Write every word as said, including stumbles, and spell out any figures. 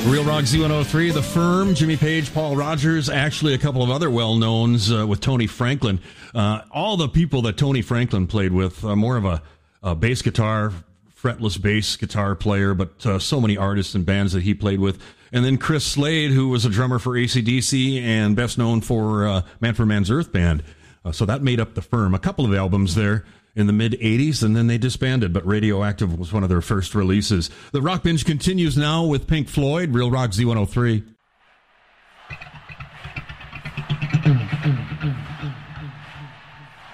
Real Rock Z one oh three, The Firm, Jimmy Page, Paul Rogers, actually a couple of other well-knowns uh, with Tony Franklin. Uh, all the people that Tony Franklin played with, uh, more of a, a bass guitar, fretless bass guitar player, but uh, so many artists and bands that he played with. And then Chris Slade, who was a drummer for A C D C and best known for uh, Man for Man's Earth Band. Uh, so that made up The Firm. A couple of albums there in the mid-eighties, and then they disbanded, but Radioactive was one of their first releases. The Rock Binge continues now with Pink Floyd, Real Rock Z one oh three.